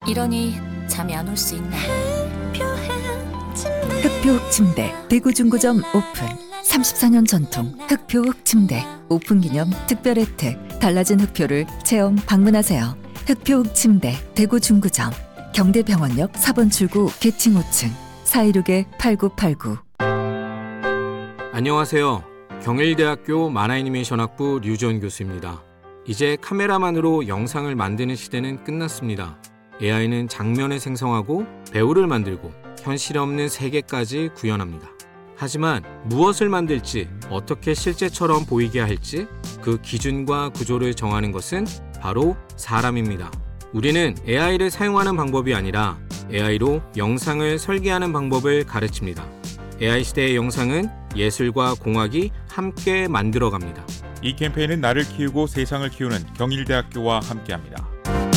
이러니 잠이 안 올 수 있나. 흑표흑 침대 대구 중구점 오픈. 34년 전통 흑표흑 침대 오픈 기념 특별 혜택. 달라진 흑표를 체험 방문하세요. 흑표흑 침대 대구 중구점. 경대병원역 4번 출구 계층 5층 416-8989. 안녕하세요. 경일대학교 만화애니메이션학부 류지원 교수입니다. 이제 카메라만으로 영상을 만드는 시대는 끝났습니다. AI는 장면을 생성하고 배우를 만들고 현실에 없는 세계까지 구현합니다. 하지만 무엇을 만들지, 어떻게 실제처럼 보이게 할지 그 기준과 구조를 정하는 것은 바로 사람입니다. 우리는 AI를 사용하는 방법이 아니라 AI로 영상을 설계하는 방법을 가르칩니다. AI 시대의 영상은 예술과 공학이 함께 만들어갑니다. 이 캠페인은 나를 키우고 세상을 키우는 경일대학교와 함께합니다.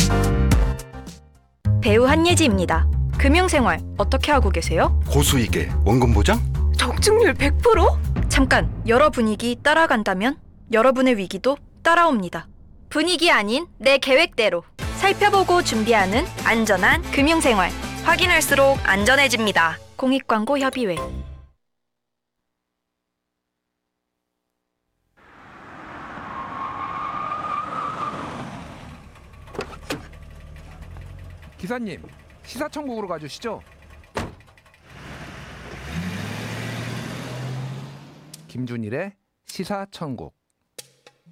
배우 한예지입니다. 금융생활 어떻게 하고 계세요? 고수익에 원금 보장? 적중률 100%? 잠깐, 여러 분위기 따라간다면 여러분의 위기도 따라옵니다. 분위기 아닌 내 계획대로 살펴보고 준비하는 안전한 금융생활. 확인할수록 안전해집니다. 공익광고협의회. 기사님, 시사청국으로 가주시죠. 김준일의 시사천국.